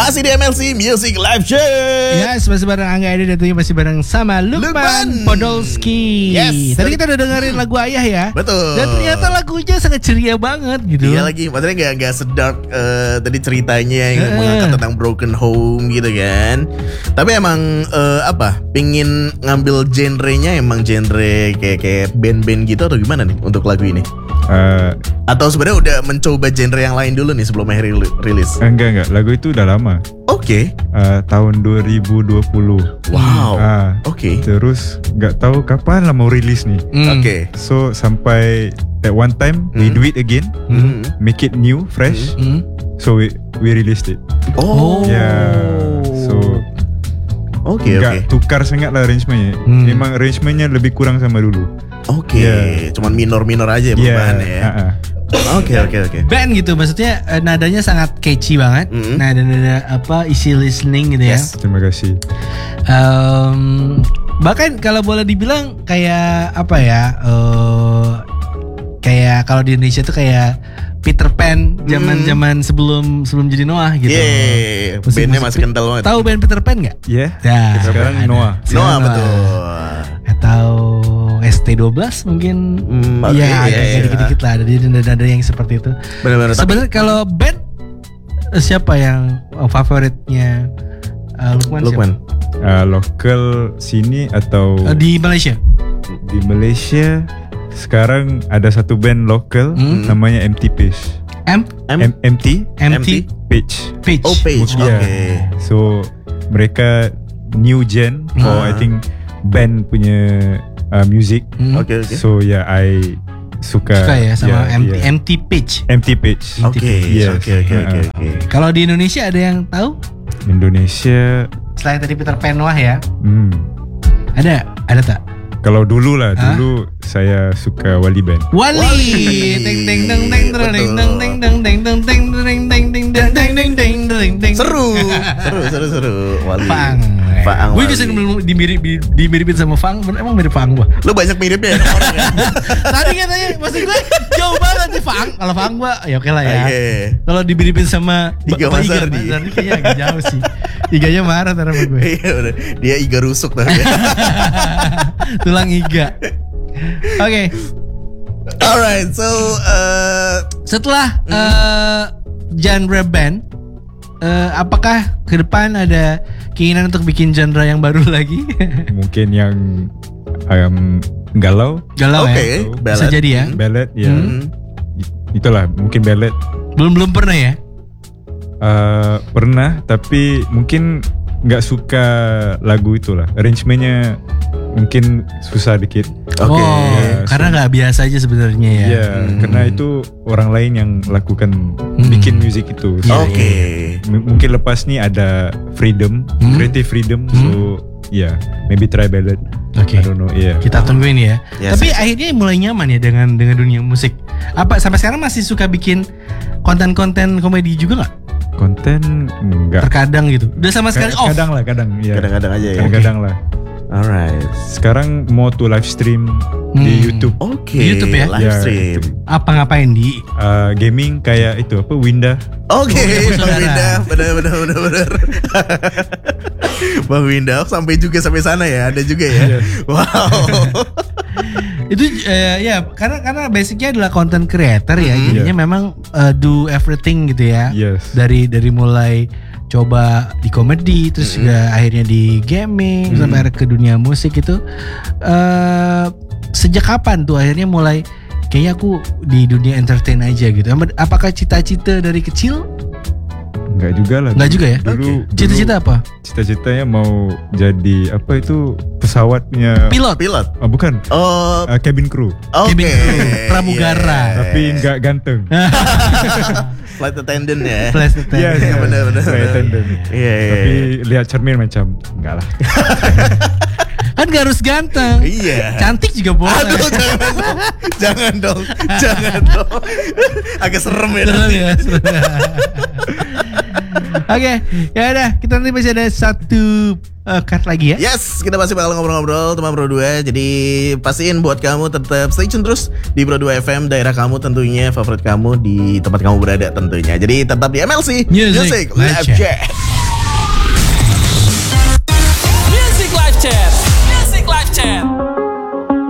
Masih di MLC Music Live Check. Yes, masih bareng Angga Edi dan tentunya masih bareng sama Lukman Podolski. Yes. Tadi kita udah dengerin lagu Ayah ya. Betul. Dan ternyata lagunya sangat ceria banget gitu. Iya lagi, maksudnya gak sedark tadi ceritanya yang mengangkat tentang broken home gitu kan. Tapi emang pingin ngambil genrenya emang genre kayak band-band gitu atau gimana nih untuk lagu ini? Atau sebenarnya udah mencoba genre yang lain dulu nih sebelum rilis? Enggak, lagu itu udah lama. Oke. Tahun 2020. Wow. Oke. Terus nggak tahu kapan lah mau rilis nih. Oke. So sampai at one time we do it again, make it new, fresh. So we released it. Oh. Yeah. So Oke. tukar sangat lah arrangementnya. Memang arrangementnya lebih kurang sama dulu. Oke. Cuman minor aja perubahannya ya. Oke. Band gitu, maksudnya nadanya sangat catchy banget. Nada easy listening gitu ya. Yes. Terima kasih. Bahkan kalau boleh dibilang kayak kayak kalau di Indonesia tuh kayak Peter Pan zaman sebelum jadi Noah gitu. Iya. Bandnya masih kental banget. Tahu band Peter Pan nggak? Iya. Ya, Sekarang Noah. Noah betul. Atau ST12 mungkin. Iya, dikit-dikit lah. Ada yang seperti itu. Benar-benar. Sebenarnya kalau band siapa yang favoritnya Lukman? Lokal sini atau di Malaysia? Di Malaysia sekarang ada satu band lokal namanya MT Page. MT Page. Oh, Page. Oke. So mereka new gen for I think band punya music. Oke. So I suka ya sama MT Page. MT Page. Oke. Kalau di Indonesia ada yang tahu? Indonesia Selain tadi Peter Pan Noah ya. Ada tak? Kalau dulu saya suka Wali Band. Wali. Seru. Wali. Fang. Gue bisa dimiripin sama Fang. Emang mirip Fang gua. Lu banyak miripnya ya orang ya. Tadi katanya maksud gue jauh banget nih Fang. Kalau Fang gua ya oke lah ya. Kalau dimiripin sama Iga Mazardi kayaknya agak jauh sih. Iganya marah sama gue. Iya udah. Dia iga rusuk tapi. Tulang iga. Oke. Alright, so setelah genre band, apakah ke depan ada keinginan untuk bikin genre yang baru lagi? Mungkin yang galau ya. Bisa jadi ya. Ballad ya. Itulah mungkin ballad. Belum pernah ya? Pernah tapi mungkin nggak suka lagu itulah. Arrangementnya mungkin susah dikit. Karena nggak biasa aja sebenarnya ya. Iya, karena itu orang lain yang lakukan bikin musik itu. So, mungkin lepas nih ada freedom, creative freedom. So maybe try ballad. I don't know. Kita tungguin ya. Tapi akhirnya mulai nyaman ya dengan dunia musik. Apa sampai sekarang masih suka bikin konten-konten komedi juga nggak? Konten enggak. Terkadang gitu. Udah sama sekali off. Kadang ya. Kadang-kadang aja ya. Kadang-kadang lah. Alright. Sekarang mau tuh live stream di YouTube. YouTube ya. Live stream. Apa ngapain di? Gaming kayak itu Winda. Winda. Benar. Bang Winda sampai sana ya. Ada juga ya. Wow. Itu karena basicnya adalah content creator ya. Jadinya memang do everything gitu ya. Yes. Dari mulai coba di komedi, terus juga akhirnya di gaming, sampai akhirnya ke dunia musik itu. Sejak kapan tuh akhirnya mulai kayaknya aku di dunia entertain aja gitu? Apakah cita-cita dari kecil? Enggak juga lah. Enggak juga ya? Dulu cita-cita apa? Cita-citanya mau jadi pesawat punya Pilot. Bukan. Cabin crew. Cabin crew. Pramugara. Tapi enggak ganteng. Flight attendant ya. Iya, benar. Flight attendant. Iya. Tapi lihat cermin macam enggak lah. Kan gak harus ganteng. Iya. Cantik juga boleh. Aduh, jangan dong. Agak serem ya. Oke, ya udah, kita nanti masih ada satu cut lagi ya. Yes, kita masih bakal ngobrol-ngobrol teman Pro 2. Jadi pastiin buat kamu tetap stay tune terus di Pro 2 FM, daerah kamu tentunya, favorit kamu di tempat kamu berada tentunya. Jadi tetap di MLC Music Live Check.